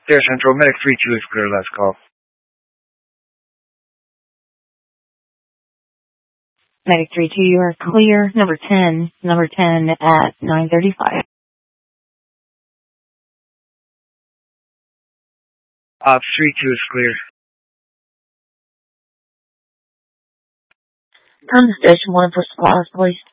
There, Central Medic 3-2 is clear, last call. Medic 3-2, you are clear. Number 10 at 9:35. Ops 3-2 is clear. Come to Station 1 for supplies, please.